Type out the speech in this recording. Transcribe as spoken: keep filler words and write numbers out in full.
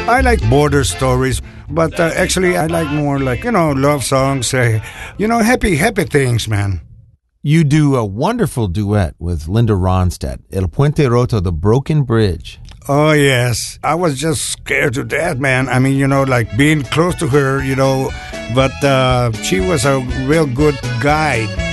I like border stories, but uh, actually I like more like, you know, love songs, uh, you know, happy, happy things, man. You do a wonderful duet with Linda Ronstadt, El Puente Roto, The Broken Bridge. Oh, yes. I was just scared to death, man. I mean, you know, like being close to her, you know, but uh, she was a real good guide.